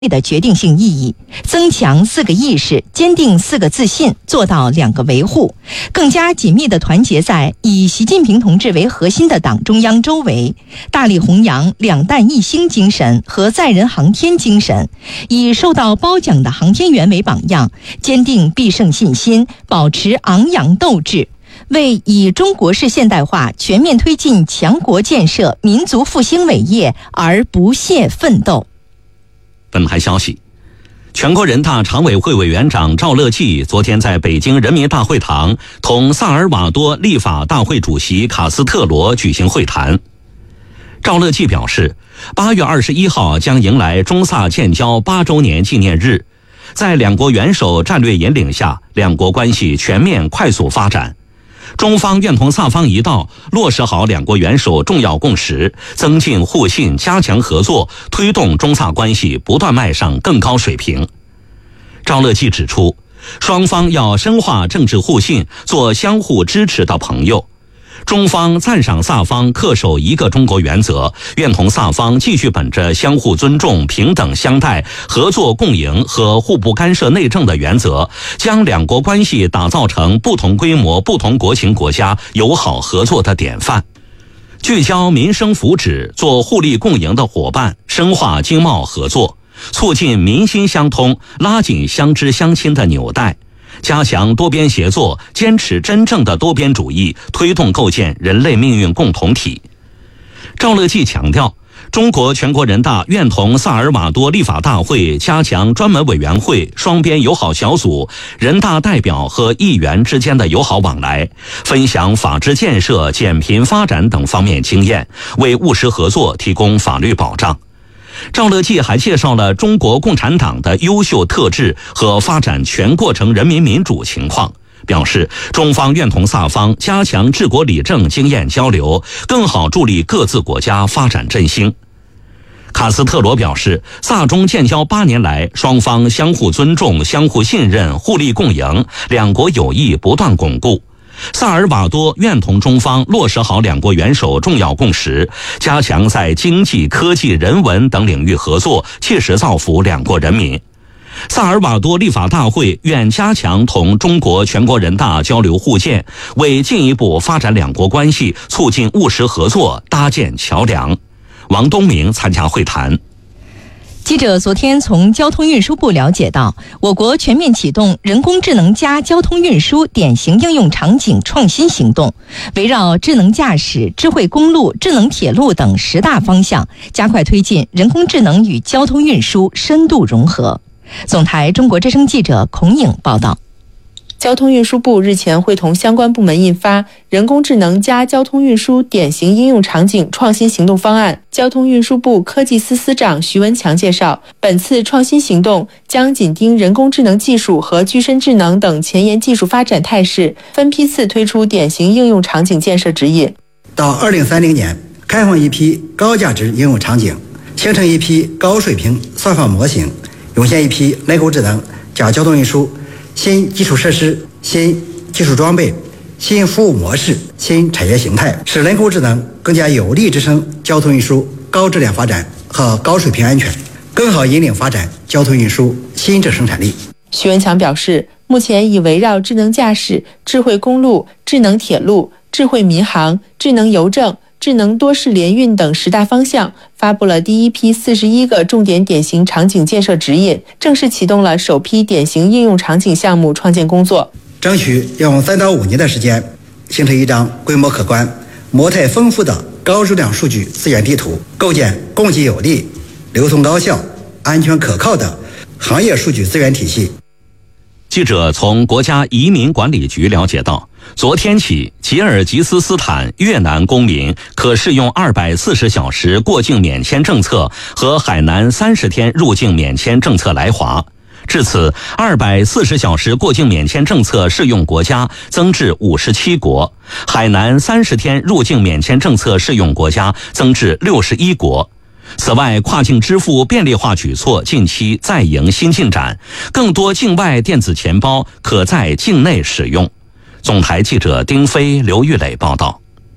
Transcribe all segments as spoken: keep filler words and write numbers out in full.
的决定性意义，增强四个意识，坚定四个自信，做到两个维护，更加紧密地团结在以习近平同志为核心的党中央周围，大力弘扬两弹一星精神和载人航天精神，以受到褒奖的航天员为榜样，坚定必胜信心，保持昂扬斗志，为以中国式现代化全面推进强国建设、民族复兴伟业而不懈奋斗。 本台消息，全国人大常委会委员长赵乐际昨天在北京人民大会堂同萨尔瓦多立法大会主席卡斯特罗举行会谈。赵乐际表示，八月二十一号将迎来中萨建交八周年纪念日，在两国元首战略引领下，两国关系全面快速发展。中方愿同萨方一道，落实好两国元首重要共识，增进互信，加强合作，推动中萨关系不断迈上更高水平。赵乐际指出，双方要深化政治互信，做相互支持的朋友。中方赞赏萨方恪守一个中国原则，愿同萨方继续本着相互尊重、平等相待、合作共赢和互不干涉内政的原则，将两国关系打造成不同规模、不同国情国家友好合作的典范，聚焦民生福祉，做互利共赢的伙伴，深化经贸合作，促进民心相通，拉紧相知相亲的纽带，加强多边协作，坚持真正的多边主义，推动构建人类命运共同体。赵乐际强调，中国全国人大愿同萨尔瓦多立法大会加强专门委员会、双边友好小组、人大代表和议员之间的友好往来，分享法治建设、减贫发展等方面经验，为务实合作提供法律保障。赵乐际还介绍了中国共产党的优秀特质和发展全过程人民民主情况，表示中方愿同萨方加强治国理政经验交流，更好助力各自国家发展振兴。卡斯特罗表示，萨中建交八年来，双方相互尊重、相互信任、互利共赢，两国友谊不断巩固。萨尔瓦多愿同中方落实好两国元首重要共识，加强在经济、科技、人文等领域合作，切实造福两国人民。萨尔瓦多立法大会愿加强同中国全国人大交流互鉴，为进一步发展两国关系、促进务实合作搭建桥梁。王东明参加会谈。 记者昨天从交通运输部了解到，我国全面启动人工智能加交通运输典型应用场景创新行动，围绕智能驾驶、智慧公路、智能铁路等十大方向，加快推进人工智能与交通运输深度融合。总台中国之声记者孔颖报道。 交通运输部日前会同相关部门印发《人工智能加交通运输典型应用场景创新行动方案》。交通运输部科技司司长徐文强介绍，本次创新行动将紧盯人工智能技术和具身智能等前沿技术发展态势，分批次推出典型应用场景建设指引。 到二零三零年，开放一批高价值应用场景，形成一批高水平算法模型，涌现一批人工智能加交通运输新基础设施、新技术装备、新服务模式、新产业形态，使人工智能更加有力支撑交通运输高质量发展和高水平安全，更好引领发展交通运输新质生产力。 徐文强表示，目前已围绕智能驾驶、智慧公路、智能铁路、智慧民航、智能邮政、智能多式联运等十大方向，发布了第一批四十一个重点典型场景建设指引，正式启动了首批典型应用场景项目创建工作。 争取用三到五年的时间，形成一张规模可观、模态丰富的高质量数据资源地图，构建供给有力、流通高效、安全可靠的行业数据资源体系。 记者从国家移民管理局了解到，昨天起，吉尔吉斯斯坦越南公民可适用二百四十小时过境免签政策和海南三十天入境免签政策来华。至此，二百四十小时过境免签政策适用国家增至五十七国，海南三十天入境免签政策适用国家增至六十一国。此外，跨境支付便利化举措近期再迎新进展，更多境外电子钱包可在境内使用。总台记者丁飞、刘玉磊报道。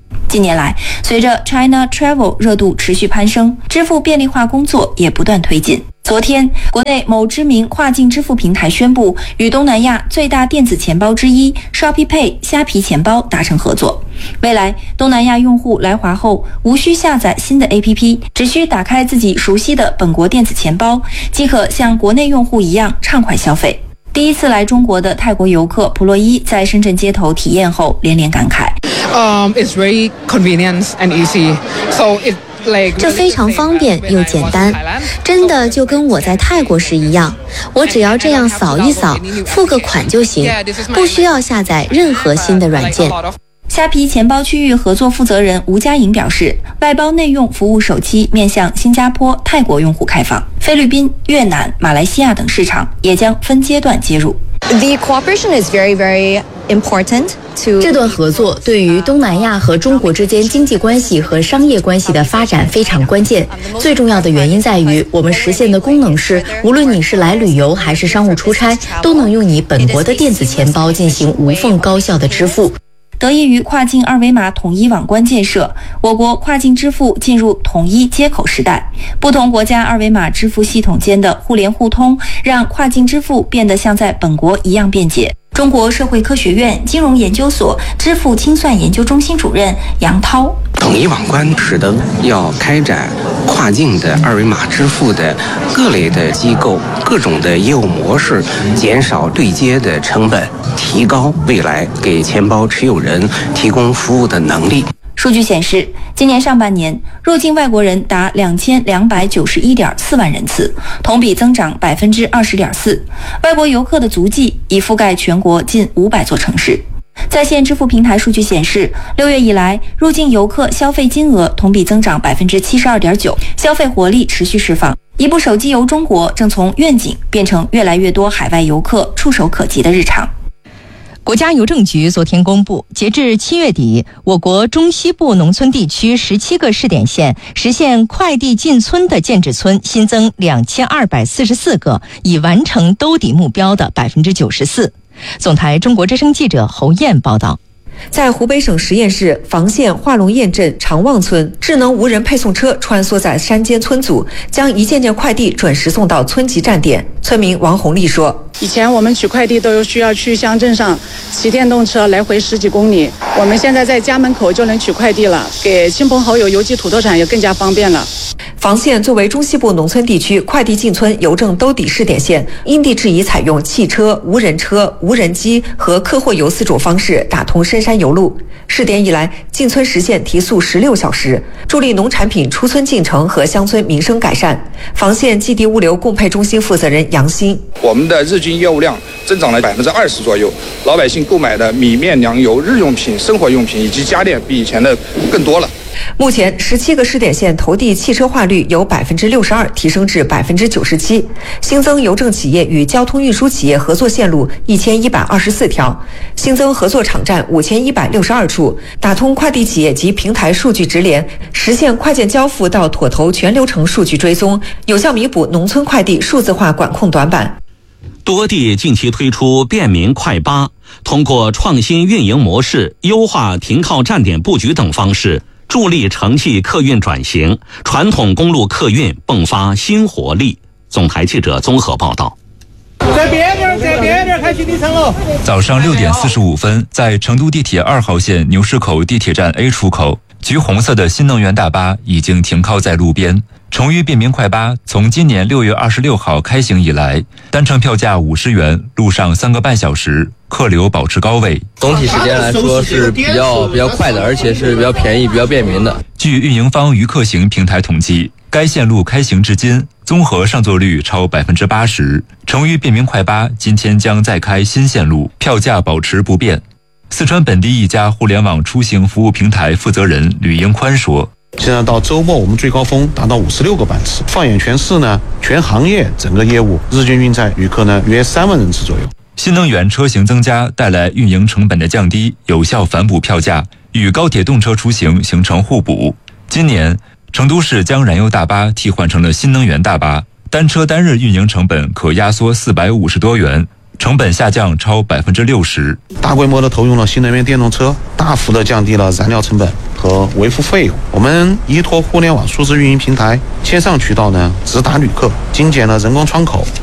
近年来，随着 China Travel 热度持续攀升，支付便利化工作也不断推进。昨天，国内某知名跨境支付平台宣布与东南亚最大电子钱包之一 Shopee Pay 虾皮钱包达成合作。未来，东南亚用户来华后无需下载新的 A P P， 只需打开自己熟悉的本国电子钱包，即可像国内用户一样畅快消费。第一次来中国的泰国游客普洛伊在深圳街头体验后连连感慨。 Um, it's very convenient and easy. So it like 这非常方便又简单，真的就跟我在泰国时一样，我只要这样扫一扫，付个款就行，不需要下载任何新的软件。 虾皮钱包区域合作负责人吴佳颖表示，外包内用服务首期面向新加坡、泰国用户开放，菲律宾、越南、马来西亚等市场也将分阶段接入。 The cooperation is very, very important to 这段合作对于东南亚和中国之间经济关系和商业关系的发展非常关键。最重要的原因在于，我们实现的功能是，无论你是来旅游还是商务出差，都能用你本国的电子钱包进行无缝高效的支付。 得益于跨境二维码统一网关建设，我国跨境支付进入统一接口时代。不同国家二维码支付系统间的互联互通，让跨境支付变得像在本国一样便捷。中国社会科学院金融研究所支付清算研究中心主任杨涛： 统一网关使得要开展跨境的二维码支付的各类的机构、各种的业务模式，减少对接的成本，提高未来给钱包持有人提供服务的能力。 数据显示，今年上半年入境外国人达两千两百九十一点四万人次，同比增长百分之二十点四。外国游客的足迹已覆盖全国近五百座城市。在线支付平台数据显示，六月以来，入境游客消费金额同比增长百分之七十二点九，消费活力持续释放。一部手机游中国正从愿景变成越来越多海外游客触手可及的日常。 国家邮政局昨天公布，截至七月底，我国中西部农村地区十七个试点县实现快递进村的建制村新增两千二百四十四个，已完成兜底目标的百分之九十四。总台中国之声记者侯燕报道。 在湖北省十堰市房县化龙堰镇长旺村，智能无人配送车穿梭在山间村组，将一件件快递准时送到村级站点。村民王红丽说： 以前我们取快递都有需要去乡镇上骑电动车来回十几公里，我们现在在家门口就能取快递了，给亲朋好友邮寄土特产也更加方便了。 房县作为中西部农村地区快递进村邮政兜底试点县，因地制宜采用汽车、无人车、无人机和客货邮四种方式打通深山邮路。试点以来，进村实现提速十六小时，助力农产品出村进城和乡村民生改善。房县寄递物流共配中心负责人杨鑫： 我们的日均业务量增长了百分之二十左右，老百姓购买的米面粮油、日用品、生活用品以及家电比以前的更多了。 目前，十七个试点县投递汽车化率由百分之六十二提升至百分之九十七，新增邮政企业与交通运输企业合作线路一千一百二十四条，新增合作场站五千一百六十二处，打通快递企业及平台数据直连，实现快件交付到妥投全流程数据追踪，有效弥补农村快递数字化管控短板。 多地近期推出便民快巴，通过创新运营模式、优化停靠站点布局等方式，助力城际客运转型，传统公路客运迸发新活力。总台记者综合报道。 在边边，在边边开启里程喽！ 早上六点四十五分，在成都地铁二号线牛市口地铁站 A 出口，橘红色的新能源大巴已经停靠在路边。成渝便民快巴从今年六月二十六号开行以来，单程票价五十元，路上三个半小时，客流保持高位。 总体时间来说是比较比较快的，而且是比较便宜、比较便民的。 据运营方渝客行平台统计，该线路开行至今，综合上座率超百分之八十。成渝便民快巴今天将再开新线路，票价保持不变。四川本地一家互联网出行服务平台负责人吕英宽说： 现在到周末，我们最高峰达到五十六个班次。放眼全市呢，全行业整个业务日均运载旅客呢约三万人次左右。 新能源车型增加带来运营成本的降低，有效反哺票价，与高铁动车出行形成互补。今年，成都市将燃油大巴替换成了新能源大巴，单车单日运营成本可压缩四百五十多元。 成本下降超百分之六十。 大规模的投用了新能源电动车，大幅的降低了燃料成本和维护费用。我们依托互联网数字运营平台、线上渠道呢，直达旅客，精简了人工窗口，